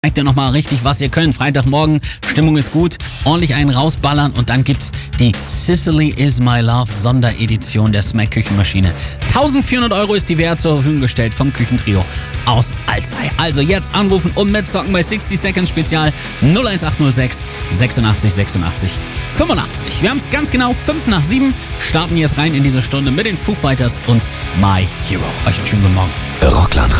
Zeigt ihr nochmal richtig, was ihr könnt. Freitagmorgen, Stimmung ist gut, ordentlich einen rausballern und dann gibt's die Sicily is my love Sonderedition der Smack Küchenmaschine. 1400 € ist die wert, zur Verfügung gestellt vom Küchentrio aus Alzey. Also jetzt anrufen und mitzocken bei 60 Seconds Spezial 01806 86 86 85. Wir haben es ganz genau 5 nach 7, starten jetzt rein in diese Stunde mit den Foo Fighters und My Hero. Euch einen schönen guten Morgen. Rockland